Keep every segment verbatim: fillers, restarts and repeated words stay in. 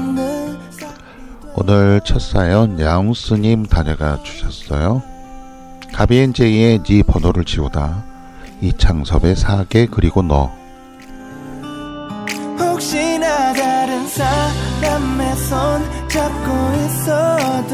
오늘 첫 사연 야옹스님 다녀가 주셨어요. 가비엔제이의 네 번호를 지우다, 이창섭의 사계 그리고 너. 혹시나 다른 사람의 손 잡고 있어도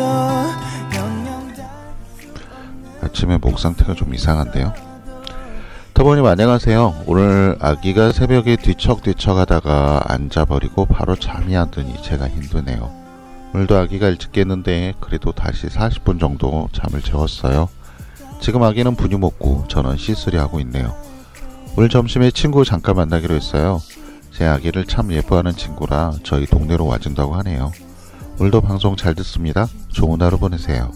아침에 목 상태가 좀 이상한데요. 터보님 안녕하세요. 오늘 아기가 새벽에 뒤척뒤척 하다가 앉아버리고 바로 잠이 안 드니 제가 힘드네요. 오늘도 아기가 일찍 깼는데 그래도 다시 사십 분 정도 잠을 재웠어요. 지금 아기는 분유 먹고 저는 시쓰리 하고 있네요. 오늘 점심에 친구 잠깐 만나기로 했어요. 제 아기를 참 예뻐하는 친구라 저희 동네로 와준다고 하네요. 오늘도 방송 잘 듣습니다. 좋은 하루 보내세요.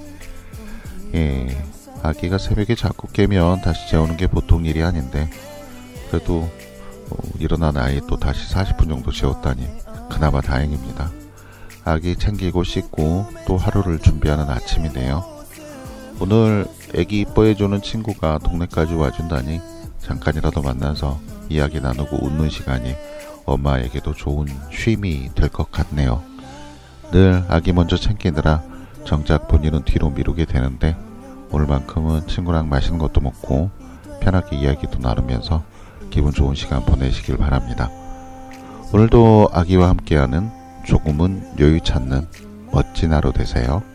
예, 아기가 새벽에 자꾸 깨면 다시 재우는 게 보통 일이 아닌데 그래도 어, 일어난 아이 또 다시 사십 분 정도 재웠다니 그나마 다행입니다. 아기 챙기고 씻고 또 하루를 준비하는 아침이네요. 오늘 아기 이뻐해주는 친구가 동네까지 와준다니 잠깐이라도 만나서 이야기 나누고 웃는 시간이 엄마에게도 좋은 쉼이 될 것 같네요. 늘 아기 먼저 챙기느라 정작 본인은 뒤로 미루게 되는데 오늘만큼은 친구랑 맛있는 것도 먹고 편하게 이야기도 나누면서 기분 좋은 시간 보내시길 바랍니다. 오늘도 아기와 함께하는 조금은 여유 찾는 멋진 하루 되세요.